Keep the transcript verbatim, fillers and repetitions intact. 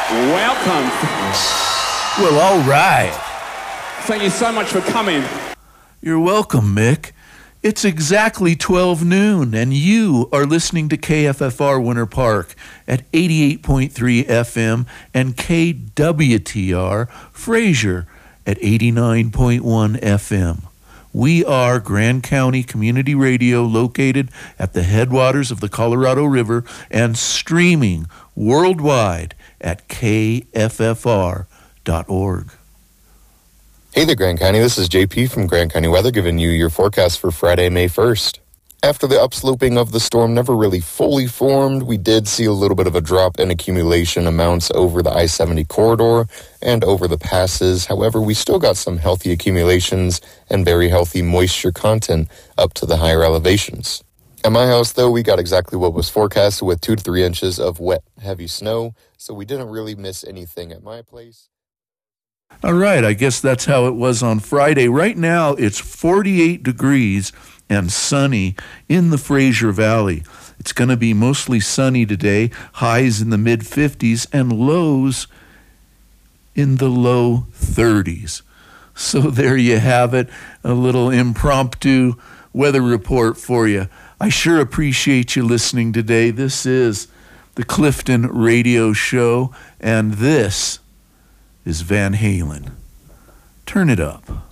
Welcome. Well, all right. Thank you so much for coming. You're welcome, Mick. It's exactly twelve noon, and you are listening to K F F R Winter Park at eighty-eight point three F M and K W T R Fraser at eighty-nine point one F M. We are Grand County Community Radio, located at the headwaters of the Colorado River and streaming worldwide at K F F R dot org. Hey there, Grand County. This is J P from Grand County Weather giving you your forecast for Friday, May first. After the upsloping of the storm never really fully formed, we did see a little bit of a drop in accumulation amounts over the I seventy corridor and over the passes. However, we still got some healthy accumulations and very healthy moisture content up to the higher elevations. At my house, though, we got exactly what was forecasted with two to three inches of wet, heavy snow, so we didn't really miss anything at my place. All right, I guess that's how it was on Friday. Right now, it's forty-eight degrees and sunny in the Fraser Valley. It's going to be mostly sunny today, highs in the mid fifties and lows in the low thirties. So there you have it, a little impromptu weather report for you. I sure appreciate you listening today. This is the Clifton Radio Show, and this is Van Halen. Turn it up.